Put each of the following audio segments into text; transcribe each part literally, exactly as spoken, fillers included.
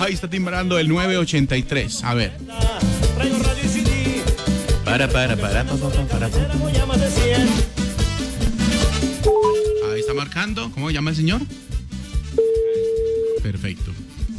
Ahí está timbrando el nueve ochenta y tres. A ver. Para, para, para, para, para, para, para. Ahí está marcando. ¿Cómo llama el señor? Perfecto.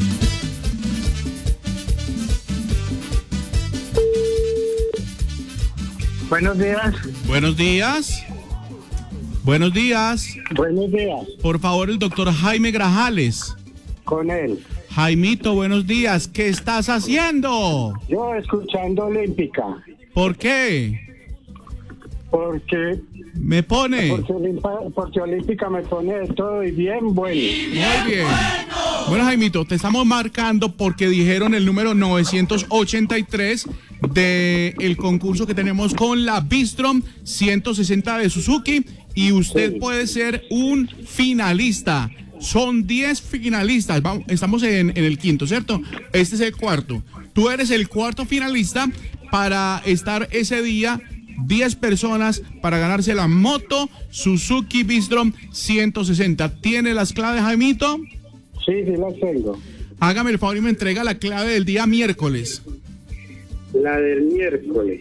Buenos días. Buenos días. Buenos días. Buenos días. Por favor, el doctor Jaime Grajales. Con él. Jaimito, buenos días. ¿Qué estás haciendo? Yo escuchando Olímpica. ¿Por qué? Porque... Me pone. Porque, Olimpa- porque Olímpica me pone de todo y bien bueno. Muy bien. Bueno, Jaimito, te estamos marcando porque dijeron el número novecientos ochenta y tres del concurso que tenemos con la Bistrom ciento sesenta de Suzuki y usted Sí. puede ser un finalista. Son diez finalistas. Vamos, estamos en, en el quinto, ¿cierto? Este es el cuarto. Tú eres el cuarto finalista para estar ese día. diez personas para ganarse la moto Suzuki Bistrom ciento sesenta. ¿Tiene las claves, Jaimito? Sí, sí las tengo. Hágame el favor y me entrega la clave del día miércoles. La del miércoles.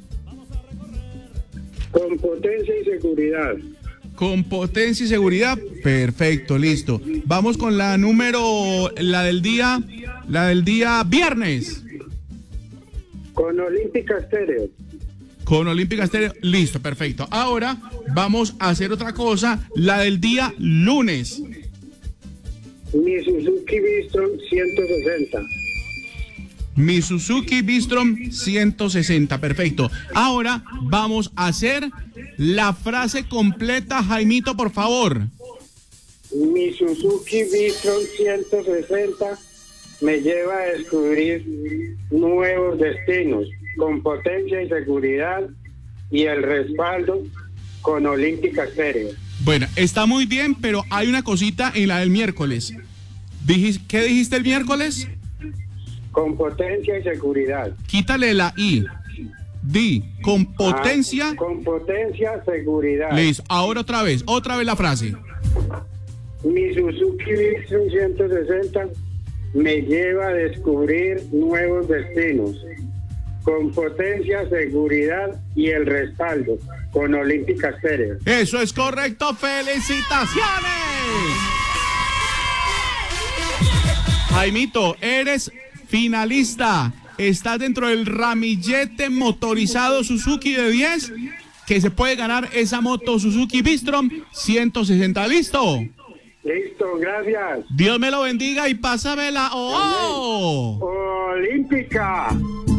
Con potencia y seguridad. Con potencia y seguridad. Perfecto, listo. Vamos con la número, la del día, la del día viernes. Con Olímpica Estéreo. Con Olímpica Estéreo, listo, perfecto. Ahora vamos a hacer otra cosa, la del día lunes. Mi Suzuki Bistrom ciento sesenta. Mi Suzuki Bistrom ciento sesenta, perfecto. Ahora vamos a hacer la frase completa, Jaimito, por favor. Mi Suzuki Bistrom ciento sesenta me lleva a descubrir nuevos destinos con potencia y seguridad y el respaldo con Olímpica Estéreo. Bueno, está muy bien, pero hay una cosita en la del miércoles. Dijis- ¿Qué dijiste el miércoles? Con potencia y seguridad. Quítale la I. Di, con potencia. Ah, con potencia, seguridad. Listo, ahora otra vez, otra vez la frase. Mi Suzuki Bistrom ciento sesenta me lleva a descubrir nuevos destinos con potencia, seguridad y el respaldo con Olímpica Estéreo. Eso es correcto, felicitaciones. Jaimito, eres finalista. Estás dentro del ramillete motorizado Suzuki de diez que se puede ganar esa moto Suzuki Bistrom ciento sesenta. ¿Listo? Listo, gracias. Dios me lo bendiga y pásamela. ¡Oh! Olímpica.